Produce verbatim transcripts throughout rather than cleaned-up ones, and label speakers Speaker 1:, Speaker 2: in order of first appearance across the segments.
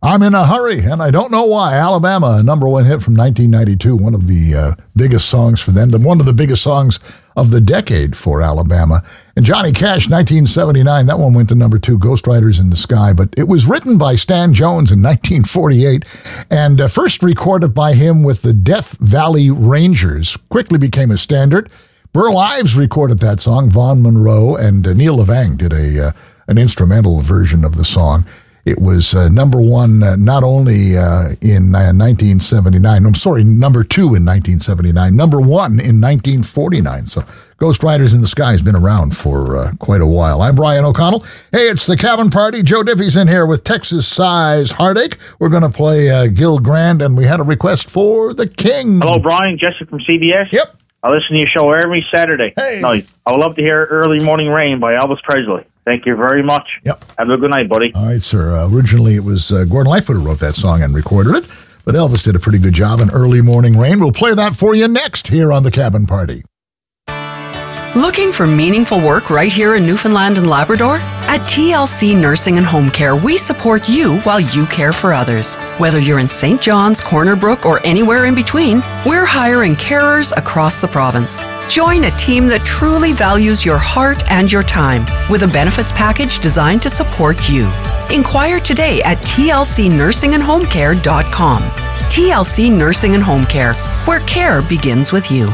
Speaker 1: I'm in a hurry, and I don't know why. Alabama, a number one hit from nineteen ninety-two, one of the uh, biggest songs for them, the one of the biggest songs of the decade for Alabama. And Johnny Cash, nineteen seventy-nine, that one went to number two, Ghost Riders in the Sky. But it was written by Stan Jones in nineteen forty-eight and uh, first recorded by him with the Death Valley Rangers. Quickly became a standard. Burl Ives recorded that song, Vaughn Monroe, and uh, Neil Levang did a uh, an instrumental version of the song. It was uh, number one uh, not only uh, in uh, nineteen seventy-nine, I'm sorry, number two in nineteen seventy-nine, number one in nineteen forty-nine. So Ghost Riders in the Sky has been around for uh, quite a while. I'm Brian O'Connell. Hey, it's the Cabin Party. Joe Diffie's in here with Texas Size Heartache. We're going to play uh, Gil Grant, and we had a request for The King.
Speaker 2: Hello, Brian. Jesse from C B S.
Speaker 1: Yep.
Speaker 2: I listen to your show every Saturday
Speaker 1: Hey.
Speaker 2: night. I would love to hear Early Morning Rain by Elvis Presley. Thank you very much.
Speaker 1: Yep.
Speaker 2: Have a good night, buddy.
Speaker 1: All right, sir. Uh, originally, it was uh, Gordon Lightfoot who wrote that song and recorded it, but Elvis did a pretty good job in Early Morning Rain. We'll play that for you next here on the Cabin Party.
Speaker 3: Looking for meaningful work right here in Newfoundland and Labrador? At T L C Nursing and Home Care, we support you while you care for others. Whether you're in Saint John's, Corner Brook, or anywhere in between, we're hiring carers across the province. Join a team that truly values your heart and your time with a benefits package designed to support you. Inquire today at T L C nursing and home care dot com. T L C Nursing and Home Care, where care begins with you.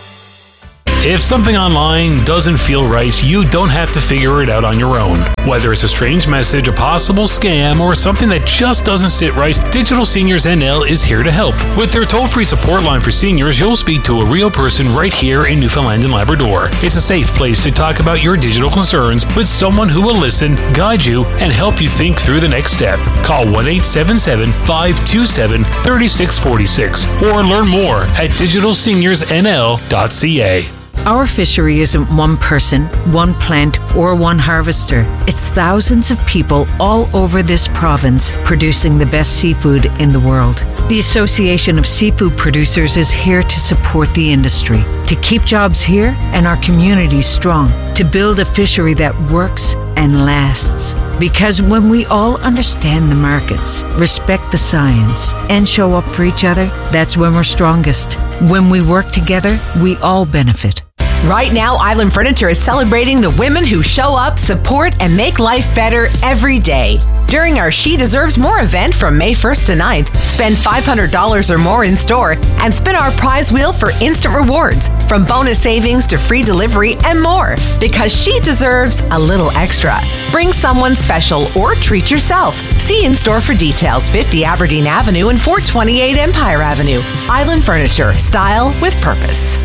Speaker 4: If something online doesn't feel right, you don't have to figure it out on your own. Whether it's a strange message, a possible scam, or something that just doesn't sit right, Digital Seniors N L is here to help. With their toll-free support line for seniors, you'll speak to a real person right here in Newfoundland and Labrador. It's a safe place to talk about your digital concerns with someone who will listen, guide you, and help you think through the next step. Call one eight seven seven, five two seven, three six four six or learn more at digital seniors n l dot c a.
Speaker 5: Our fishery isn't one person, one plant, or one harvester. It's thousands of people all over this province producing the best seafood in the world. The Association of Seafood Producers is here to support the industry, to keep jobs here and our communities strong, to build a fishery that works and lasts. Because when we all understand the markets, respect the science, and show up for each other, that's when we're strongest. When we work together, we all benefit.
Speaker 6: Right now, Island Furniture is celebrating the women who show up, support, and make life better every day. During our She Deserves More event from May first to ninth, spend five hundred dollars or more in store and spin our prize wheel for instant rewards, from bonus savings to free delivery and more, because she deserves a little extra. Bring someone special or treat yourself. See in store for details, fifty Aberdeen Avenue and four twenty-eight Empire Avenue. Island Furniture, style with purpose.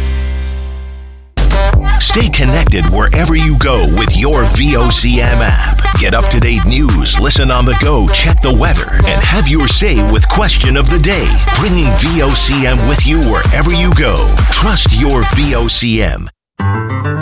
Speaker 7: Stay connected wherever you go with your V O C M app. Get up-to-date news, listen on the go, check the weather, and have your say with Question of the Day. Bringing V O C M with you wherever you go. Trust your V O C M.